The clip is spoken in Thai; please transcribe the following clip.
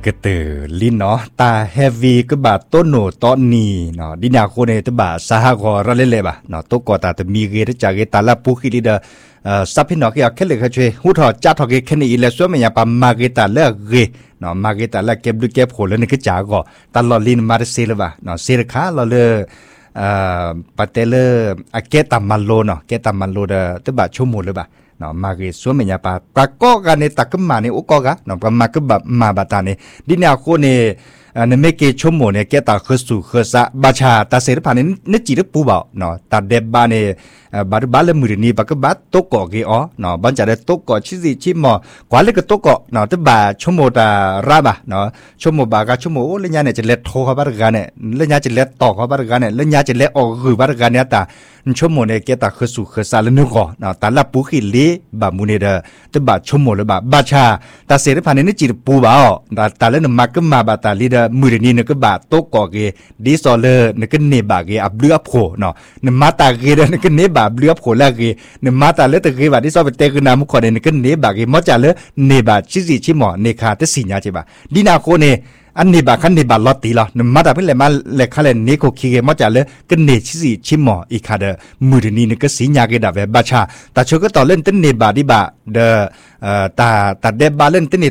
ก็เตอลินเนาะตาเฮฟวีก็บาต้นโนตอนนี้เนาะดินาโคเนตบาสหกรณ์เล่ๆบะเนาะตกกอตาตมีเกตจากเกตาลาปุคิลิดาซับพินเนาะก็แค่เลยก็ช่วยหูทอจัดทอเกแค่นี้แล้วส่วนมันยังปามาเกตาเลิกเกเนาะมาเกตาเลิกเก็บดูเก็บโหแล้วนี่ก็จาก็ตลอดลินมาเซลบะเนาะเซลคาเราเลยปาเตเลอเกตามันโลเนาะเกตามันโลเดตบาชั่วโมงเลยบะเนาะมาเกส่วนมันยังปะก็กันในตักมาในอุกกะเนาะปะมาก็แบบมาบาตานี่ดินาโคเนในเมกชั่วโมงเนี่ยแกตาคือสู่คือซะบาชาตาเสรพานี่นึกจีรปูบ่เนาะตาเดบบาเนี่ยบาร์บาเลมือนี่บักบัดตกเกาะกี่อ๋อเนาะบันจะได้ตกเกาะชิซิชิมอกว่าเล็กก็ตกเกาะเนาะแต่บาชั่วโมงตาราบะเนาะชั่วโมงบากาชั่วโมงเล่นยาเนี่ยจะเล็ดโทเขาบาร์กันเนี่ยเล่นยาจะเล็ดตอกเขาบาร์กันเนี่ยเล่นยาจะเล็ดออกคือบาร์กันเนี่ยตาชั่วโมงเนี่ยแกตาคือสู่คือซาแล้วนึกก่อนเนาะตาลับปุขิลีบามูเนี่ยเด้อแต่บาชั่วโมงเลยบาชาตาเสรพานี่นึกจีรปูบ่ตาเล่นมาก็มาบาตาลีเด้อมือนี่นึกบาตกเกาะกี่ดีซอเลอร์นึกเนบากี่อับเลือโผเนาะนึกมาตากี่เด้อนึกเนบาเลือโผแล้วกี่นึกมาตาเลือตะกี่บาที่ซอไปเตะกันน้ำมุขเดนึกเนบากี่มอจ่าเลอเนบาชิซิชิมอเนคาเตสิญญาใช่ปะดีนาโคเนอันนี้บาคันนี้บาลอตตีละนึกมาตาเพิ่งเลยมาเล็กขั้นเลยนี่ก็คิดมอจ่าเลอก็เนชิซิชิมออีกคาเดมือนี่นึกสิญญากี่ดาเวบาชาแต่ชัวก็ต่อเล่นเต้นเนบาดิบาเดตาเดบาเล่นเต้น